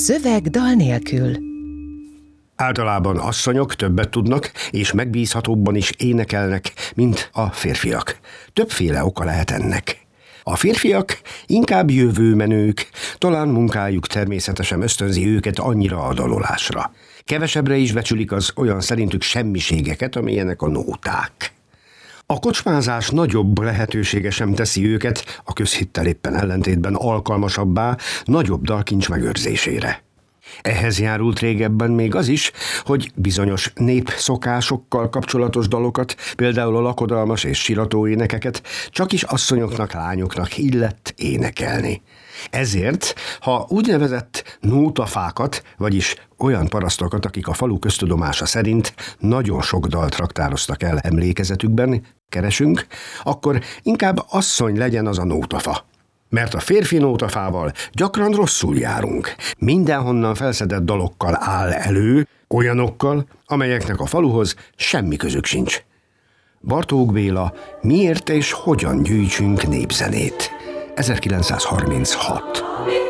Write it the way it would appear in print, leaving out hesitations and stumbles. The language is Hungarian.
Szöveg dal nélkül. Általában asszonyok többet tudnak, és megbízhatóbban is énekelnek, mint a férfiak. Többféle oka lehet ennek. A férfiak inkább jövőmenők, talán munkájuk természetesen ösztönzi őket annyira a dalolásra. Kevesebbre is becsülik az olyan szerintük semmiségeket, amilyenek a nóták. A kocsmázás nagyobb lehetősége sem teszi őket, a közhittel éppen ellentétben alkalmasabbá, nagyobb dalkincs megőrzésére. Ehhez járult régebben még az is, hogy bizonyos népszokásokkal kapcsolatos dalokat, például a lakodalmas és sirató énekeket csakis asszonyoknak, lányoknak illett énekelni. Ezért, ha úgynevezett nótafákat, vagyis olyan parasztokat, akik a falu köztudomása szerint nagyon sok dalt raktároztak el emlékezetükben, keresünk, akkor inkább asszony legyen az a nótafa. Mert a férfi nótafával gyakran rosszul járunk. Mindenhonnan felszedett dalokkal áll elő, olyanokkal, amelyeknek a faluhoz semmi közük sincs. Bartók Béla, Miért és hogyan gyűjtsünk népzenét? 1936.